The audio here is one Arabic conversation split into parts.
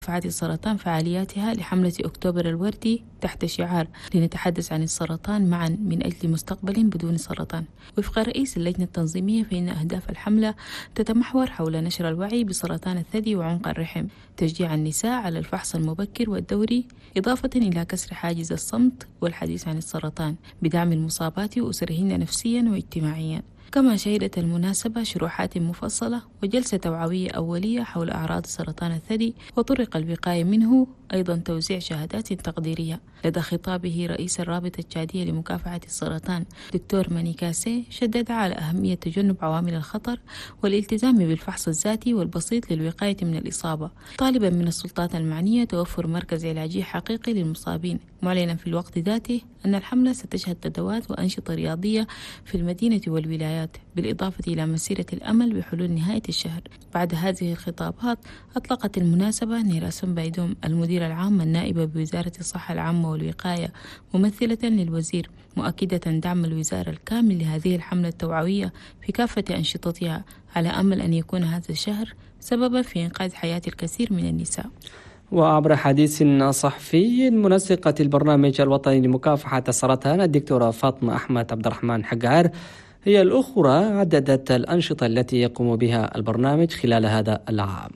مكافحة السرطان فعالياتها لحملة أكتوبر الوردي تحت شعار لنتحدث عن السرطان معا من أجل مستقبل بدون سرطان. وفق رئيس اللجنة التنظيمية فإن أهداف الحملة تتمحور حول نشر الوعي بسرطان الثدي وعنق الرحم، تشجيع النساء على الفحص المبكر والدوري، إضافة إلى كسر حاجز الصمت والحديث عن السرطان بدعم المصابات وأسرهن نفسيا واجتماعيا. كما شهدت المناسبة شروحات مفصلة وجلسة توعوية أولية حول أعراض سرطان الثدي وطرق الوقاية منه، أيضا توزيع شهادات تقديرية. لدى خطابه رئيس الرابطة التشادية لمكافحة السرطان دكتور مانيكاسي شدد على أهمية تجنب عوامل الخطر والالتزام بالفحص الذاتي والبسيط للوقاية من الإصابة، طالبا من السلطات المعنية توفر مركز علاجي حقيقي للمصابين، معلنا في الوقت ذاته أن الحملة ستشهد ندوات وأنشطة رياضية في المدينة والولايات، بالإضافة إلى مسيرة الأمل بحلول نهاية الشهر. بعد هذه الخطابات أطلقت المناسبة نيرا سنبايدوم المديرة العامة النائبة بوزارة الصحة العامة والوقاية ممثلة للوزير، مؤكدة دعم الوزارة الكامل لهذه الحملة التوعوية في كافة أنشطتها، على أمل أن يكون هذا الشهر سببا في إنقاذ حياة الكثير من النساء. وعبر حديث صحفي منسقة البرنامج الوطني لمكافحة السرطان الدكتورة فاطمة أحمد عبد الرحمن حجار هي الأخرى عددت الأنشطة التي يقوم بها البرنامج خلال هذا العام.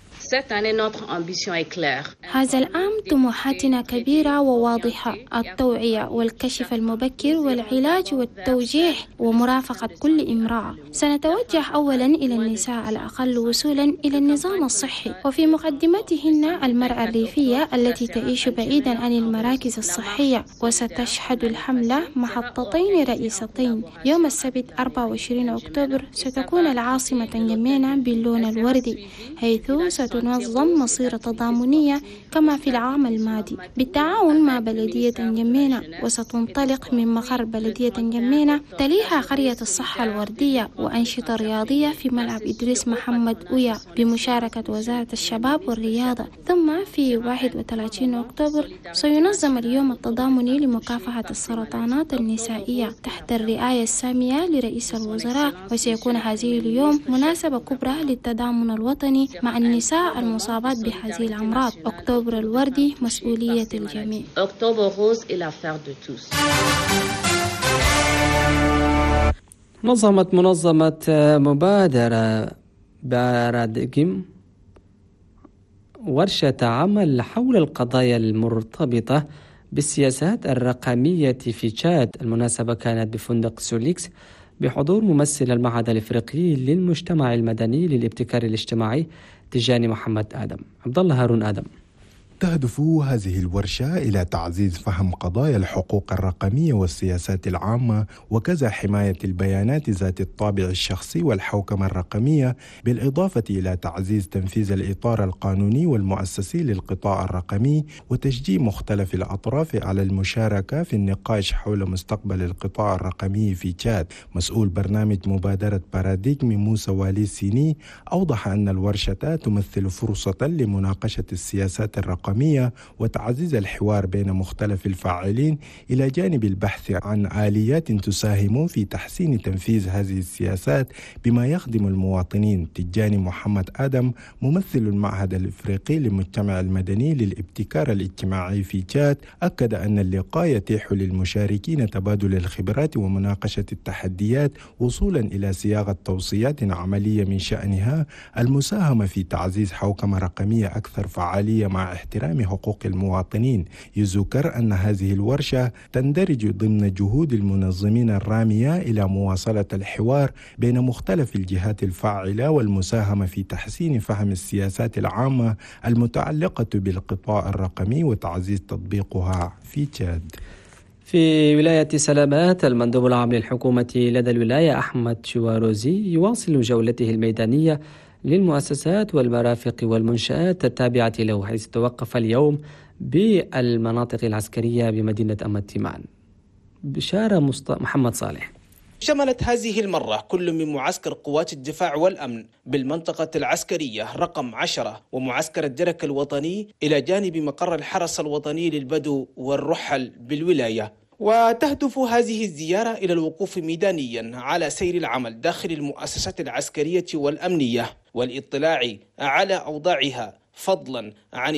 هذا العام طموحاتنا كبيرة وواضحة: التوعية والكشف المبكر والعلاج والتوجيه ومرافقة كل امرأة. سنتوجه أولا إلى النساء الأقل وصولا إلى النظام الصحي، وفي مقدمتهن المرأة الريفية التي تعيش بعيدا عن المراكز الصحية. وستشهد الحملة محطتين رئيستين. يوم السبت 24 أكتوبر ستكون العاصمة نجمينا باللون الوردي، حيث ستنظم مصيرة تضامنية كما في العام الماضي بالتعاون مع بلدية نجمينا، وستنطلق من مقر بلدية نجمينا. تليها قرية الصحة الوردية وأنشطة رياضية في ملعب إدريس محمد أويا بمشاركة وزارة الشباب والرياضة. ثم في 31 أكتوبر سينظم اليوم التضامني لمكافحة السرطانات النسائية تحت الرعاية السامية لرئيس الوزراء، وسيكون هذه اليوم مناسبة كبرى للتضامن الوطني مع النساء المصابات بهذه الأمراض. أكتوبر الوردي مسؤولية الجميع. نظمت منظمة مبادرة باراديجم ورشة عمل حول القضايا المرتبطة بالسياسات الرقمية في تشاد. المناسبة كانت بفندق سوليكس بحضور ممثل المعهد الإفريقي للمجتمع المدني للابتكار الاجتماعي تجاني محمد آدم. عبد الله هارون آدم. تهدف هذه الورشة إلى تعزيز فهم قضايا الحقوق الرقمية والسياسات العامة، وكذا حماية البيانات ذات الطابع الشخصي والحوكمة الرقمية، بالإضافة إلى تعزيز تنفيذ الإطار القانوني والمؤسسي للقطاع الرقمي، وتشجيع مختلف الأطراف على المشاركة في النقاش حول مستقبل القطاع الرقمي في تشاد. مسؤول برنامج مبادرة باراديجم موسى والي سيني أوضح أن الورشة تمثل فرصة لمناقشة السياسات الرقمية وتعزيز الحوار بين مختلف الفاعلين، إلى جانب البحث عن آليات تساهم في تحسين تنفيذ هذه السياسات بما يخدم المواطنين. تجاني محمد آدم ممثل المعهد الإفريقي للمجتمع المدني للابتكار الاجتماعي في تشاد أكد أن اللقاء يتيح للمشاركين تبادل الخبرات ومناقشة التحديات وصولا إلى صياغة توصيات عملية من شأنها المساهمة في تعزيز حوكمة رقمية أكثر فعالية مع احترام حقوق المواطنين. يذكر أن هذه الورشة تندرج ضمن جهود المنظمين الرامية إلى مواصلة الحوار بين مختلف الجهات الفاعلة والمساهمة في تحسين فهم السياسات العامة المتعلقة بالقطاع الرقمي وتعزيز تطبيقها في تشاد. في ولاية سلامات المندوب العام للحكومة لدى الولاية أحمد شواروزي يواصل جولته الميدانية للمؤسسات والمرافق والمنشآت التابعة له، حيث توقف اليوم بالمناطق العسكرية بمدينة أم التيمان. بشارة محمد صالح. شملت هذه المرة كل من معسكر قوات الدفاع والأمن بالمنطقة العسكرية رقم 10 ومعسكر الدرك الوطني إلى جانب مقر الحرس الوطني للبدو والرحل بالولاية. وتهدف هذه الزيارة إلى الوقوف ميدانيا على سير العمل داخل المؤسسات العسكرية والأمنية والاطلاع على أوضاعها فضلا عن